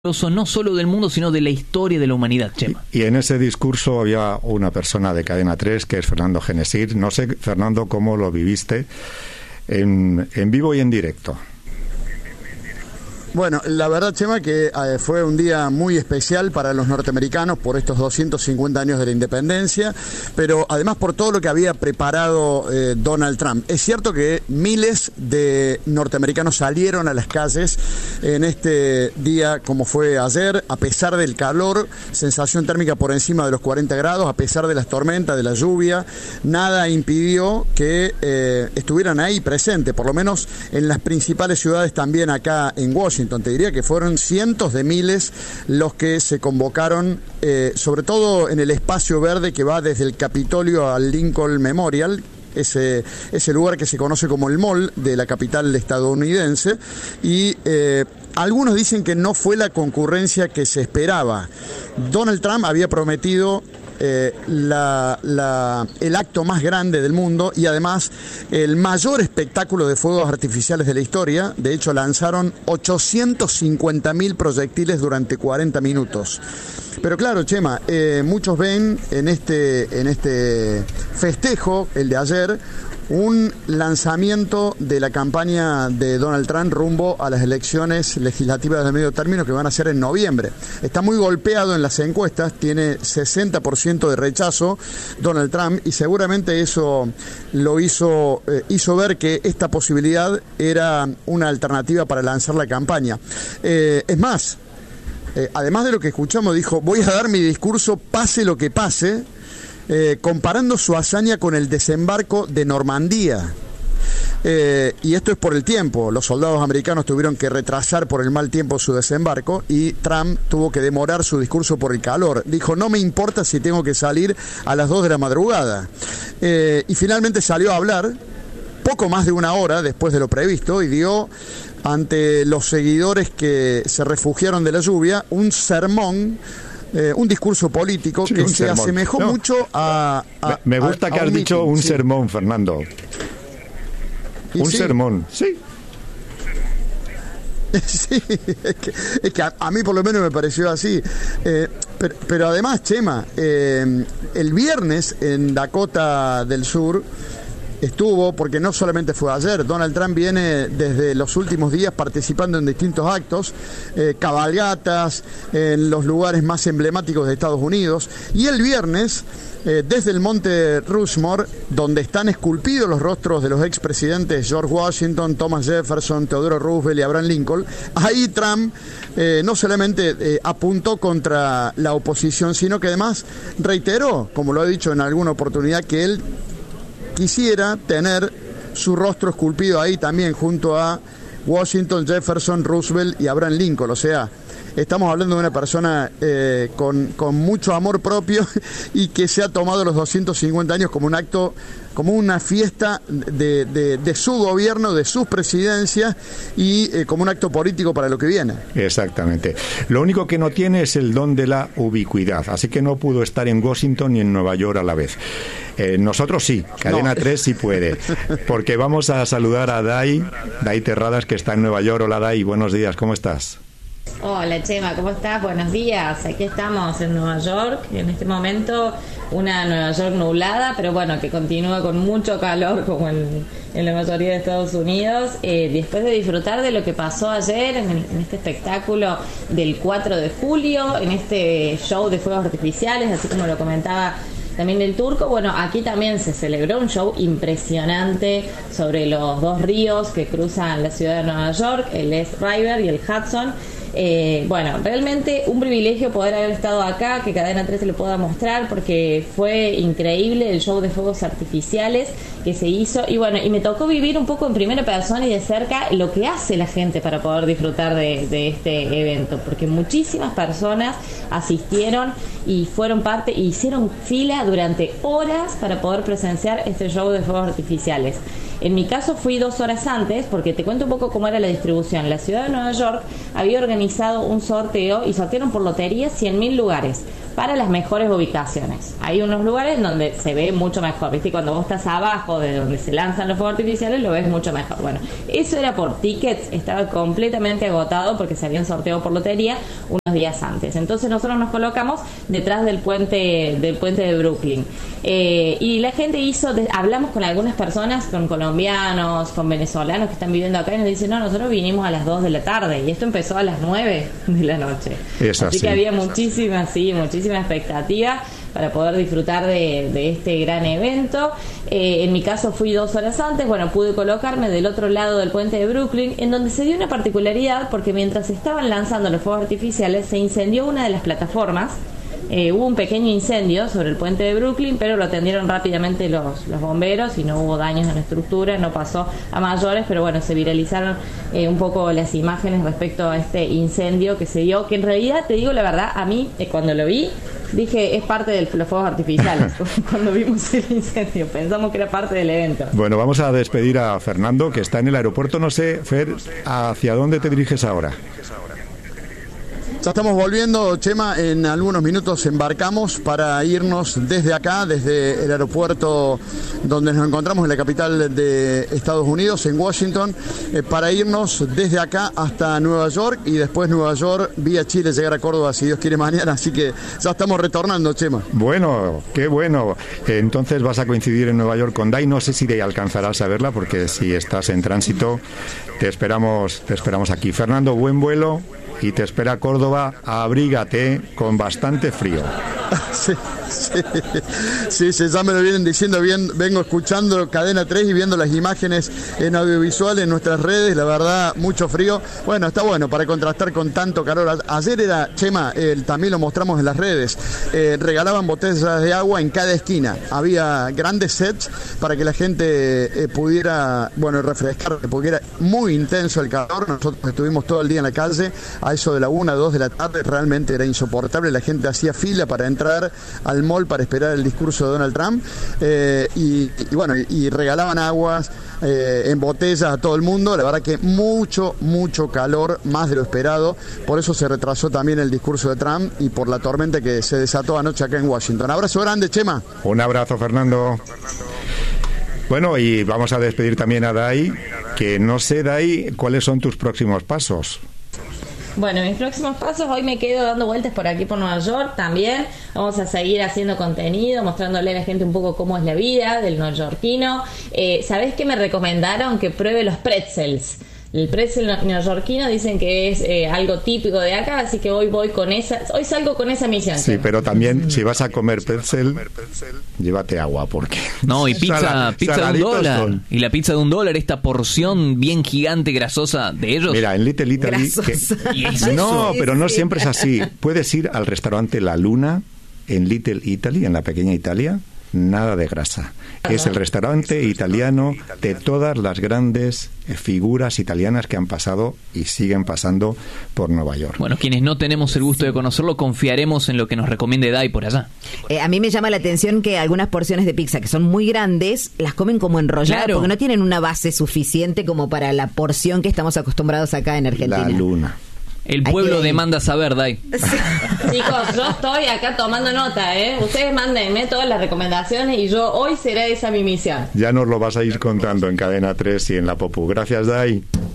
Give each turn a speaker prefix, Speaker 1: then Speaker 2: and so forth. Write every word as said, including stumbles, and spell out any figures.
Speaker 1: no solo del mundo, sino de la historia de la humanidad, Chema.
Speaker 2: Y, y en ese discurso había una persona de Cadena tres, que es Fernando Genesir. No sé, Fernando, cómo lo viviste en, en vivo y en directo.
Speaker 3: Bueno, la verdad, Chema, que eh, fue un día muy especial para los norteamericanos por estos doscientos cincuenta años de la independencia, pero además por todo lo que había preparado eh, Donald Trump. Es cierto que miles de norteamericanos salieron a las calles en este día como fue ayer, a pesar del calor, sensación térmica por encima de los cuarenta grados, a pesar de las tormentas, de la lluvia, nada impidió que eh, estuvieran ahí presentes, por lo menos en las principales ciudades, también acá en Washington. Te diría que fueron cientos de miles los que se convocaron, eh, sobre todo en el espacio verde que va desde el Capitolio al Lincoln Memorial, ese, ese lugar que se conoce como el Mall de la capital estadounidense, y eh, algunos dicen que no fue la concurrencia que se esperaba. Donald Trump había prometido Eh, la, la, el acto más grande del mundo y además el mayor espectáculo de fuegos artificiales de la historia. De hecho, lanzaron ochocientos cincuenta mil proyectiles durante cuarenta minutos. Pero claro, Chema, eh, muchos ven en este, en este festejo, el de ayer, un lanzamiento de la campaña de Donald Trump rumbo a las elecciones legislativas de medio término que van a ser en noviembre. Está muy golpeado en las encuestas, tiene sesenta por ciento de rechazo Donald Trump, y seguramente eso lo hizo, eh, hizo ver que esta posibilidad era una alternativa para lanzar la campaña. Eh, es más, eh, además de lo que escuchamos, dijo: voy a dar mi discurso pase lo que pase, Eh, comparando su hazaña con el desembarco de Normandía. Eh, y esto es por el tiempo. Los soldados americanos tuvieron que retrasar por el mal tiempo su desembarco y Trump tuvo que demorar su discurso por el calor. Dijo: no me importa si tengo que salir a las dos de la madrugada. Eh, y finalmente salió a hablar poco más de una hora después de lo previsto y dio ante los seguidores que se refugiaron de la lluvia un sermón, Eh, un discurso político, sí, que se sermón. asemejó no. mucho a, a...
Speaker 2: Me gusta a, que a has un dicho meeting, un sí. sermón, Fernando. Un sí? sermón, sí.
Speaker 3: Sí, es que, es que a, a mí por lo menos me pareció así. Eh, pero, pero además, Chema, eh, el viernes en Dakota del Sur estuvo, porque no solamente fue ayer, Donald Trump viene desde los últimos días participando en distintos actos, eh, cabalgatas en los lugares más emblemáticos de Estados Unidos, y el viernes, eh, desde el Monte Rushmore, donde están esculpidos los rostros de los expresidentes George Washington, Thomas Jefferson, Theodore Roosevelt y Abraham Lincoln, ahí Trump eh, no solamente eh, apuntó contra la oposición, sino que además reiteró, como lo ha dicho en alguna oportunidad, que él quisiera tener su rostro esculpido ahí también junto a Washington, Jefferson, Roosevelt y Abraham Lincoln. O sea, estamos hablando de una persona eh, con, con mucho amor propio y que se ha tomado los doscientos cincuenta años como un acto, como una fiesta de, de, de su gobierno, de sus presidencias, y eh, como un acto político para lo que viene.
Speaker 2: Exactamente. Lo único que no tiene es el don de la ubicuidad, así que no pudo estar en Washington ni en Nueva York a la vez. Eh, nosotros sí, Cadena no. tres sí puede, porque vamos a saludar a Dai, Dai Terradas, que está en Nueva York. Hola, Dai, buenos días, ¿cómo estás?
Speaker 4: Hola, Chema, ¿cómo estás? Buenos días. Aquí estamos en Nueva York, en este momento una Nueva York nublada, pero bueno, que continúa con mucho calor como en, en la mayoría de Estados Unidos, eh, después de disfrutar de lo que pasó ayer en, en este espectáculo del cuatro de julio, en este show de fuegos artificiales, así como lo comentaba también el Turco. Bueno, aquí también se celebró un show impresionante sobre los dos ríos que cruzan la ciudad de Nueva York, el East River y el Hudson. Eh, bueno, realmente un privilegio poder haber estado acá, que Cadena tres se lo pueda mostrar, porque fue increíble el show de fuegos artificiales que se hizo, y bueno, y me tocó vivir un poco en primera persona y de cerca lo que hace la gente para poder disfrutar de, de este evento, porque muchísimas personas asistieron y fueron parte, y hicieron fila durante horas para poder presenciar este show de fuegos artificiales. En mi caso fui dos horas antes, porque te cuento un poco cómo era la distribución. La ciudad de Nueva York había organizado un sorteo y sortearon por lotería cien mil lugares para las mejores ubicaciones. Hay unos lugares donde se ve mucho mejor, ¿viste? Cuando vos estás abajo de donde se lanzan los fuegos artificiales, lo ves mucho mejor. Bueno, eso era por tickets, estaba completamente agotado porque se habían sorteado por lotería unos días antes. Entonces nosotros nos colocamos detrás del puente del puente de Brooklyn. Eh, y la gente hizo, de, hablamos con algunas personas, con colombianos, con venezolanos que están viviendo acá y nos dicen, no, nosotros vinimos a las dos de la tarde y esto empezó a las nueve de la noche.
Speaker 2: Es así.
Speaker 4: Así que había muchísima, sí, muchísima expectativa para poder disfrutar de, de este gran evento. Eh, en mi caso fui dos horas antes, bueno, pude colocarme del otro lado del puente de Brooklyn, en donde se dio una particularidad porque mientras estaban lanzando los fuegos artificiales se incendió una de las plataformas. Eh, hubo un pequeño incendio sobre el puente de Brooklyn, pero lo atendieron rápidamente los, los bomberos y no hubo daños en la estructura, no pasó a mayores, pero bueno, se viralizaron eh, un poco las imágenes respecto a este incendio que se dio, que en realidad, te digo la verdad, a mí, eh, cuando lo vi, dije, es parte de los fuegos artificiales. Cuando vimos el incendio, pensamos que era parte del evento.
Speaker 2: Bueno, vamos a despedir a Fernando, que está en el aeropuerto. No sé, Fer, ¿hacia dónde te diriges ahora?
Speaker 3: Ya estamos volviendo, Chema, en algunos minutos embarcamos para irnos desde acá, desde el aeropuerto donde nos encontramos en la capital de Estados Unidos, en Washington, eh, para irnos desde acá hasta Nueva York y después Nueva York, vía Chile, llegar a Córdoba, si Dios quiere, mañana, así que ya estamos retornando, Chema.
Speaker 2: Bueno, qué bueno. Entonces vas a coincidir en Nueva York con Dai, no sé si Dai alcanzarás a verla, porque si estás en tránsito, te esperamos, te esperamos aquí. Fernando, buen vuelo. Y te espera Córdoba, abrígate con bastante frío.
Speaker 3: Sí, sí, sí, sí, ya me lo vienen diciendo, bien, vengo escuchando Cadena tres y viendo las imágenes en audiovisual en nuestras redes, la verdad, mucho frío. Bueno, está bueno para contrastar con tanto calor. Ayer era, Chema, eh, también lo mostramos en las redes, eh, regalaban botellas de agua en cada esquina. Había grandes sets para que la gente eh, pudiera, bueno, refrescar, porque era muy intenso el calor. Nosotros estuvimos todo el día en la calle, a eso de la una, dos de la tarde, realmente era insoportable. La gente hacía fila para entrar al mall para esperar el discurso de Donald Trump, eh, y, y bueno, y, y regalaban aguas eh, en botellas a todo el mundo. La verdad que mucho, mucho calor, más de lo esperado. Por eso se retrasó también el discurso de Trump y por la tormenta que se desató anoche acá en Washington. Abrazo grande, Chema.
Speaker 2: Un abrazo, Fernando. Bueno, y vamos a despedir también a Dai, que no sé, Dai, ¿cuáles son tus próximos pasos?
Speaker 4: Bueno, mis próximos pasos, hoy me quedo dando vueltas por aquí por Nueva York también. Vamos a seguir haciendo contenido, mostrándole a la gente un poco cómo es la vida del neoyorquino. Eh, ¿Sabés qué me recomendaron? Que pruebe los pretzels. El pretzel neoyorquino dicen que es eh, algo típico de acá, así que hoy voy con esa, hoy salgo con esa misión.
Speaker 2: Sí, pero también si vas a comer pretzel, llévate agua, porque
Speaker 1: no, y pizza, Sal, pizza de un dólar son. Y la pizza de un dólar, esta porción bien gigante, grasosa de ellos.
Speaker 2: Mira, en Little Italy que, no, pero no siempre es así. Puedes ir al restaurante La Luna en Little Italy, en la pequeña Italia. Nada de grasa. Es el restaurante italiano de todas las grandes figuras italianas que han pasado y siguen pasando por Nueva York.
Speaker 1: Bueno, quienes no tenemos el gusto de conocerlo, confiaremos en lo que nos recomiende Dai por allá.
Speaker 5: Eh, a mí me llama la atención que algunas porciones de pizza que son muy grandes las comen como enrolladas, claro, porque no tienen una base suficiente como para la porción que estamos acostumbrados acá en Argentina.
Speaker 2: La Luna.
Speaker 1: El pueblo que... demanda saber, Dai.
Speaker 4: Chicos, yo estoy acá tomando nota, ¿eh? Ustedes mándenme todas las recomendaciones y yo hoy será esa mi misión.
Speaker 2: Ya nos lo vas a ir contando en Cadena tres y en La Popu. Gracias, Dai.